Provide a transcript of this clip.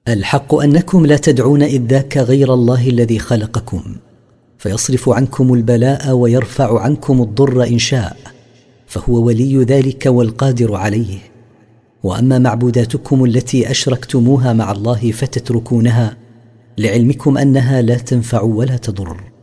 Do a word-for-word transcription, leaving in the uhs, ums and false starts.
الحق أنكم لا تدعون إذ ذاك غير الله الذي خلقكم فيصرف عنكم البلاء ويرفع عنكم الضر إن شاء، فهو ولي ذلك والقادر عليه. وأما معبوداتكم التي أشركتموها مع الله فتتركونها لعلمكم أنها لا تنفع ولا تضر.